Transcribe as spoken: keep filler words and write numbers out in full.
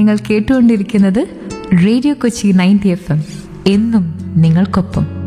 നിങ്ങൾ കേട്ടുകൊണ്ടിരിക്കുന്നത് radio Kochi ninety F M, എന്നും നിങ്ങൾക്കൊപ്പം.